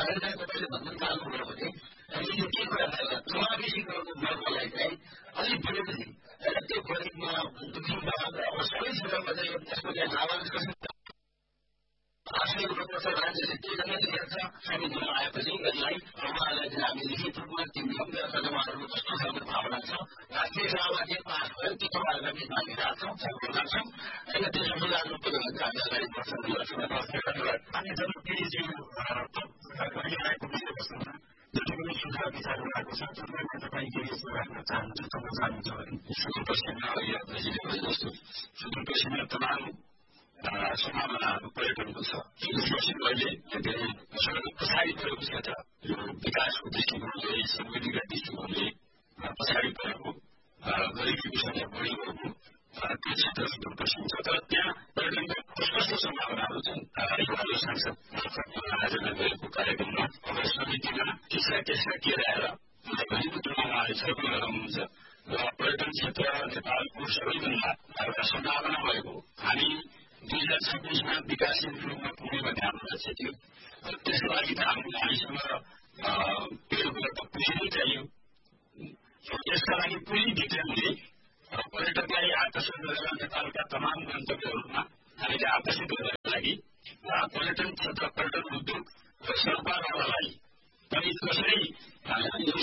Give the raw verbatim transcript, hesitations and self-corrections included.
हामीलाई तपाईँले भन्न चाहनुभयो भने यो के कुरा समावेशीकरणको मर्मलाई चाहिँ अलिक बढी पनि त्यो गरिबमा दुखीमा अब सबै क्षेत्रमा चाहिँ त्यसको चाहिँ लाभांश कसरी आशय गर्नुपर्छ राज्यले के गर्न दिइरहेको छ समितिमा आएपछि यसलाई उहाँहरूलाई चाहिँ हामी लिखित रूपमा तिमीहरू अथवा उहाँहरूको कस्तो खालको भावना छ राष्ट्रिय सभामा के पास भयो त्यो तपाईँहरूलाई बिचमा हामी राख्छौँ छलफल गर्छौँ होइन त्यसो सुधार्नु पऱ्यो भने चाहिँ हामी अगाडि बढ्छौँ। अनि जब केहीज्यू गरिरहेको विषयवस्तुमा जति पनि सुधार विचार गराएको छ त्यसमा तपाईँ केही सुधार्न चाहनुहुन्छ थप्न चाहनुहुन्छ भने सुदूरपश्चिममा अहिले जस्तो सुदूरपश्चिममा तमाम सम्भावनाहरू पर्यटनको छ। सुदूरपश्चिम अहिले धेरै पछाडि परेको क्षेत्र यो विकासको दृष्टिकोणले समृद्धिका दृष्टिकोणले पछाडि परेको गरिबीको सङ्ख्या बढी भएको त्यो क्षेत्र सुदूरपश्चिम छ। तर त्यहाँ पर्यटनको कस्तो सम्भावनाहरू छन् यो सांसद आयोजना गरेको कार्यक्रममा अब समितिमा त्यसका त्यसका के ल्याएर गरिबको तुलनामा छलफल गराउनुहुन्छ र पर्यटन क्षेत्र नेपालको सबैभन्दा एउटा सम्भावना भएको हामी दुई हजार छब्बिसमा विकासशील रूपमा पुग्नेमा ध्यान रहेछ थियो। त्यसको लागि त हाम्रो हामीसँग पेडबाट पुँजी नै चाहियो। यसका लागि पुँजी भित्रले पर्यटकलाई आकर्षण गरेर नेपालका तमाम गन्तव्यहरूमा हामीले आकर्षित गर्नका लागि पर्यटन क्षेत्र पर्यटन उद्योग र सरकारहरूलाई पनि कसरी